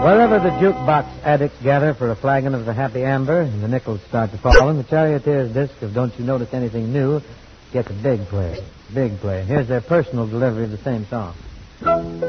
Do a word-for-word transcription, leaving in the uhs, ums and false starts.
Wherever the jukebox addicts gather for a flagon of the Happy Amber and the nickels start to fall in, the Charioteers disc of Don't You Notice Anything New gets a big play. Big play. Here's their personal delivery of the same song.